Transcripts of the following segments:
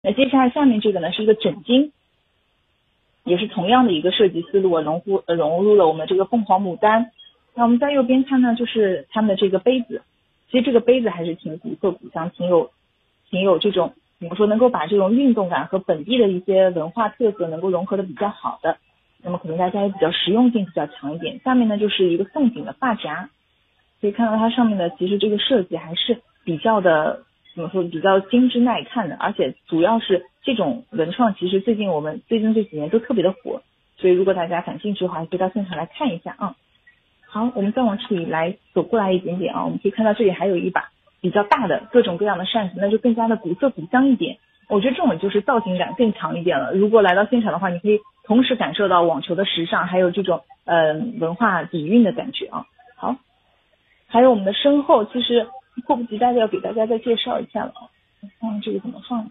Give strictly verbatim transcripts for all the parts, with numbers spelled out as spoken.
那接下来下面这个呢是一个枕巾，也是同样的一个设计思路，融入呃融入了我们这个凤凰牡丹。那我们在右边看呢，就是他们的这个杯子，其实这个杯子还是挺古色古香，挺有挺有这种怎么说，能够把这种运动感和本地的一些文化特色能够融合的比较好的。那么可能大家也比较实用性比较强一点。下面呢就是一个凤颈的发夹，可以看到它上面的其实这个设计还是比较的怎么说，比较精致耐看的，而且主要是这种文创其实最近我们最近这几年都特别的火，所以如果大家感兴趣的话，可以到现场来看一下啊。好，我们再往这里来走过来一点点啊，我们可以看到这里还有一把比较大的各种各样的扇子，那就更加的古色古香一点。我觉得这种就是造型感更强一点了。如果来到现场的话，你可以同时感受到网球的时尚，还有这种呃文化底蕴的感觉啊。好，还有我们的身后，其实迫不及待的要给大家再介绍一下了。看这个怎么放？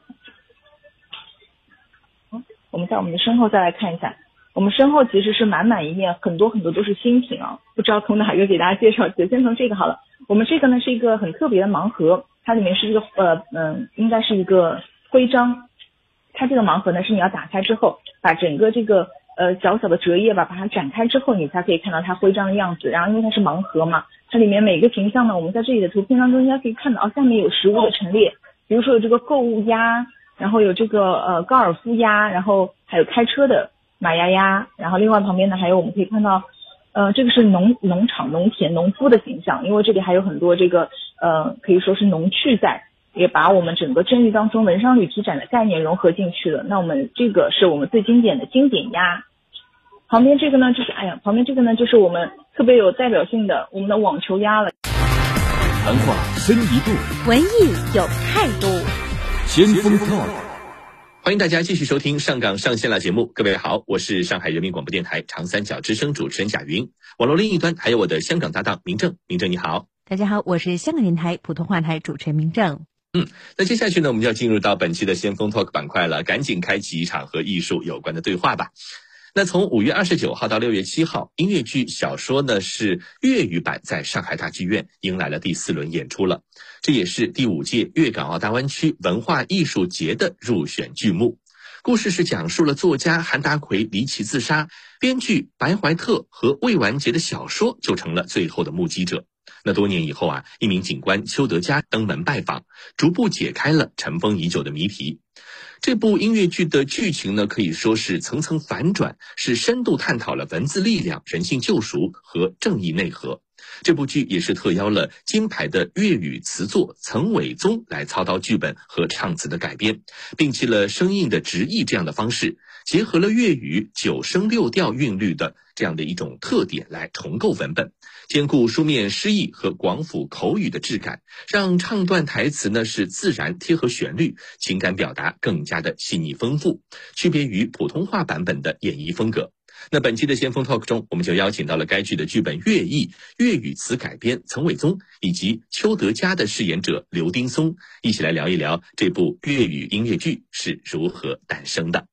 好，我们在我们的身后再来看一下，我们身后其实是满满一面，很多很多都是新品啊。不知道从哪个给大家介绍起，先从这个好了。我们这个呢是一个很特别的盲盒，它里面是一个呃嗯，应该是一个徽章。它这个盲盒呢是你要打开之后，把整个这个呃小小的折页吧把它展开之后，你才可以看到它徽章的样子。然后因为它是盲盒嘛，它里面每个形象呢，我们在这里的图片当中应该可以看到，哦，下面有实物的陈列，比如说有这个购物鸭，然后有这个呃高尔夫鸭，然后还有开车的马丫丫，然后另外旁边呢还有我们可以看到呃这个是农农场农田农夫的形象，因为这里还有很多这个呃可以说是农趣在，也把我们整个正玉当中文商旅体展的概念融合进去了。那我们这个是我们最经典的经典鸭，旁边这个呢就是哎呀旁边这个呢就是我们特别有代表性的我们的网球鸭了。 谈话深一度， 文艺有态度， 先锋 talk。 欢迎大家继续收听上港上线了节目。各位好，我是上海人民广播电台长三角之声主持人贾云，网络另一端还有我的香港搭档明正。明正你好。 大家好，我是香港电台普通话台主持人明正。 嗯，那接下去呢，我们就要进入到本期的先锋 talk 板块了，赶紧开启一场和艺术有关的对话吧。那从五月二十九号到六月七号，音乐剧小说呢是粤语版在上海大剧院迎来了第四轮演出了，这也是第五届粤港澳大湾区文化艺术节的入选剧目。故事是讲述了作家韩达奎离奇自杀，编剧白怀特和未完结的小说就成了最后的目击者。那多年以后啊，一名警官邱德嘉登门拜访，逐步解开了尘封已久的谜题。这部音乐剧的剧情呢，可以说是层层反转，是深度探讨了文字力量、人性救赎和正义内核。这部剧也是特邀了金牌的粤语词作岑伟宗来操刀剧本和唱词的改编，摒弃了生硬的直译这样的方式，结合了粤语九声六调韵律的这样的一种特点来重构文本，兼顾书面诗意和广府口语的质感，让唱段台词呢是自然贴合旋律，情感表达更加的细腻丰富，区别于普通话版本的演绎风格。那本期的先锋 talk 中，我们就邀请到了该剧的剧本粤译、粤语词改编岑伟宗以及邱德嘉的饰演者刘丁松，一起来聊一聊这部粤语音乐剧是如何诞生的。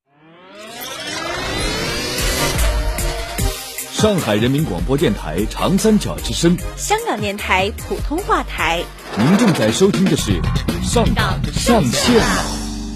上海人民广播电台长三角之声， 香港电台普通话台， 您正在收听的是上港上线了。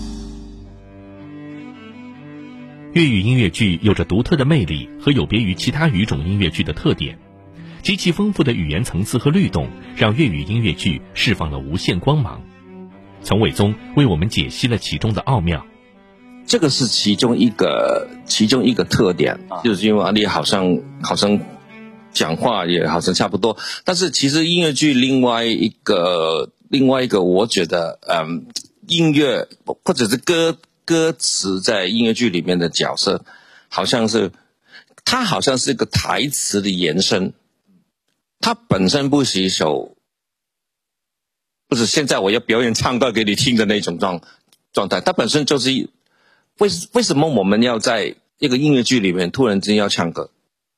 粤语音乐剧有着独特的魅力和有别于其他语种音乐剧的特点，极其丰富的语言层次和律动，让粤语音乐剧释放了无限光芒。岑伟宗为我们解析了其中的奥妙。 这个是其中一个其中一个特点，就是因为阿丽好像好像讲话也好像差不多，但是其实音乐剧另外一个另外一个我觉得嗯音乐或者是歌歌词在音乐剧里面的角色，好像是它好像是一个台词的延伸，它本身不是一首不是现在我要表演唱歌给你听的那种状状态，它本身就是为为什么我们要在一个音乐剧里面突然之间要唱歌，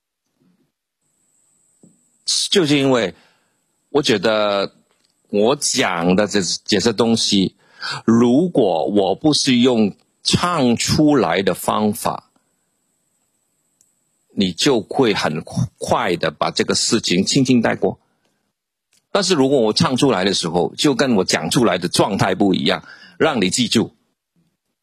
就是因为我觉得我讲的这这些东西，如果我不是用唱出来的方法，你就会很快的把这个事情轻轻带过。但是如果我唱出来的时候，就跟我讲出来的状态不一样，让你记住，